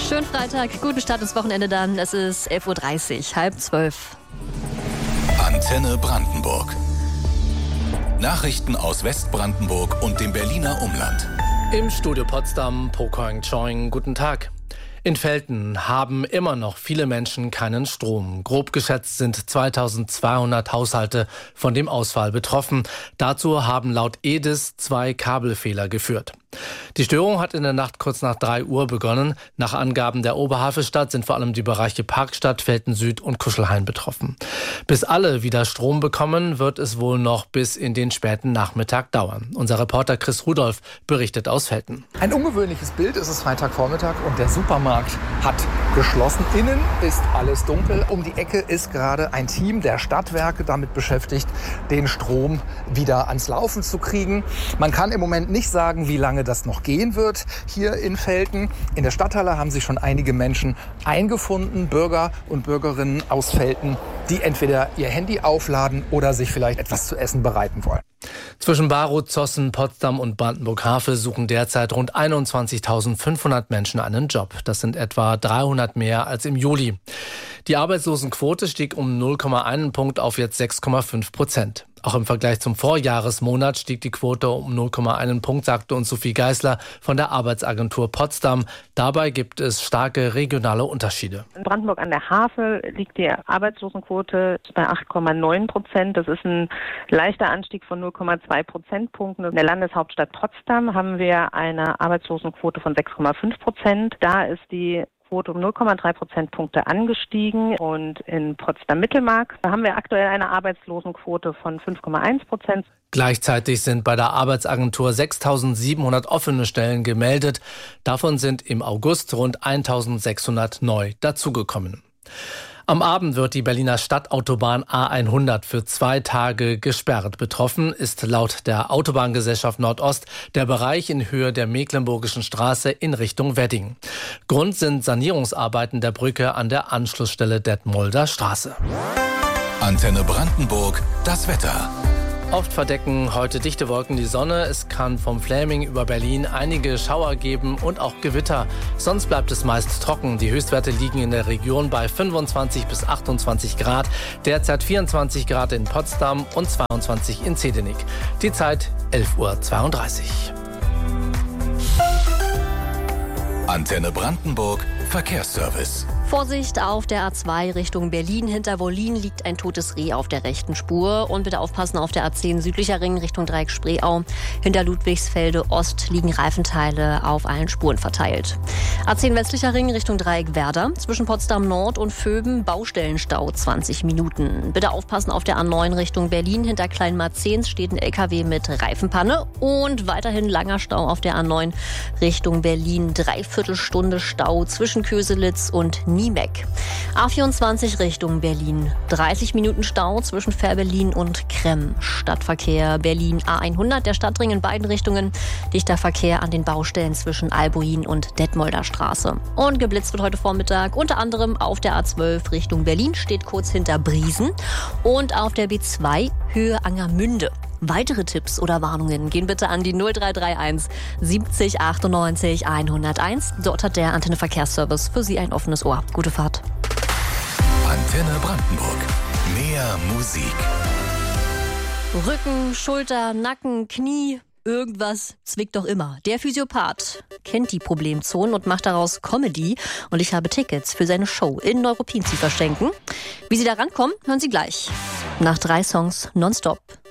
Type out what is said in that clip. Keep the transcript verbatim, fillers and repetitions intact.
Schönen Freitag, guten Start ins Wochenende dann. Es ist elf Uhr dreißig, halb zwölf. Antenne Brandenburg. Nachrichten aus Westbrandenburg und dem Berliner Umland. Im Studio Potsdam, Pokoing Choing, guten Tag. In Velten haben immer noch viele Menschen keinen Strom. Grob geschätzt sind zweitausendzweihundert Haushalte von dem Ausfall betroffen. Dazu haben laut E D I S zwei Kabelfehler geführt. Die Störung hat in der Nacht kurz nach drei Uhr begonnen. Nach Angaben der Oberhavelstadt sind vor allem die Bereiche Parkstadt, Velten Süd und Kuschelhain betroffen. Bis alle wieder Strom bekommen, wird es wohl noch bis in den späten Nachmittag dauern. Unser Reporter Chris Rudolph berichtet aus Velten. Ein ungewöhnliches Bild. Es ist Freitagvormittag und der Supermarkt hat geschlossen. Innen ist alles dunkel. Um die Ecke ist gerade ein Team der Stadtwerke damit beschäftigt, den Strom wieder ans Laufen zu kriegen. Man kann im Moment nicht sagen, wie lange das noch gehen wird hier in Velten. In der Stadthalle haben sich schon einige Menschen eingefunden, Bürger und Bürgerinnen aus Velten, die entweder ihr Handy aufladen oder sich vielleicht etwas zu essen bereiten wollen. Zwischen Baruth, Zossen, Potsdam und Brandenburg-Havel suchen derzeit rund einundzwanzigtausendfünfhundert Menschen einen Job. Das sind etwa dreihundert mehr als im Juli. Die Arbeitslosenquote stieg um null Komma eins Punkt auf jetzt sechs Komma fünf Prozent. Auch im Vergleich zum Vorjahresmonat stieg die Quote um null Komma eins Punkt, sagte uns Sophie Geisler von der Arbeitsagentur Potsdam. Dabei gibt es starke regionale Unterschiede. In Brandenburg an der Havel liegt die Arbeitslosenquote bei acht Komma neun Prozent. Das ist ein leichter Anstieg von null Komma zwei Prozentpunkten. In der Landeshauptstadt Potsdam haben wir eine Arbeitslosenquote von sechs Komma fünf Prozent. Da ist die Quote um null Komma drei Prozentpunkte angestiegen und in Potsdam-Mittelmark haben wir aktuell eine Arbeitslosenquote von fünf Komma eins Prozent. Gleichzeitig sind bei der Arbeitsagentur sechstausendsiebenhundert offene Stellen gemeldet. Davon sind im August rund eintausendsechshundert neu dazugekommen. Am Abend wird die Berliner Stadtautobahn A hundert für zwei Tage gesperrt. Betroffen ist laut der Autobahngesellschaft Nordost der Bereich in Höhe der Mecklenburgischen Straße in Richtung Wedding. Grund sind Sanierungsarbeiten der Brücke an der Anschlussstelle Detmolder Straße. Antenne Brandenburg, das Wetter. Oft verdecken heute dichte Wolken die Sonne. Es kann vom Fläming über Berlin einige Schauer geben und auch Gewitter. Sonst bleibt es meist trocken. Die Höchstwerte liegen in der Region bei fünfundzwanzig bis achtundzwanzig Grad. Derzeit vierundzwanzig Grad in Potsdam und zweiundzwanzig in Zedenik. Die Zeit elf Uhr zweiunddreißig. Antenne Brandenburg, Verkehrsservice. Vorsicht auf der A zwei Richtung Berlin. Hinter Wollin liegt ein totes Reh auf der rechten Spur. Und bitte aufpassen auf der A zehn südlicher Ring Richtung Dreieck Spreeau. Hinter Ludwigsfelde Ost liegen Reifenteile auf allen Spuren verteilt. A zehn westlicher Ring Richtung Dreieck Werder. Zwischen Potsdam Nord und Vöben Baustellenstau zwanzig Minuten. Bitte aufpassen auf der A neun Richtung Berlin. Hinter Kleinmarzens steht ein L K W mit Reifenpanne. Und weiterhin langer Stau auf der A neun Richtung Berlin. Dreiviertelstunde Stau zwischen Köselitz und Niemek. A vierundzwanzig Richtung Berlin. dreißig Minuten Stau zwischen Fährberlin und Kremm. Stadtverkehr Berlin A hundert, der Stadtring in beiden Richtungen. Dichter Verkehr an den Baustellen zwischen Albuin und Detmolder Straße. Und geblitzt wird heute Vormittag unter anderem auf der A zwölf Richtung Berlin, steht kurz hinter Briesen. Und auf der B zwei Höhe Angermünde. Weitere Tipps oder Warnungen gehen bitte an die null drei drei eins siebzig achtundneunzig hunderteins. Dort hat der Antenne Verkehrsservice für Sie ein offenes Ohr. Gute Fahrt. Antenne Brandenburg. Mehr Musik. Rücken, Schulter, Nacken, Knie, irgendwas zwickt doch immer. Der Physiopath kennt die Problemzonen und macht daraus Comedy. Und ich habe Tickets für seine Show in Neuruppin zu verschenken. Wie Sie da rankommen, hören Sie gleich. Nach drei Songs nonstop.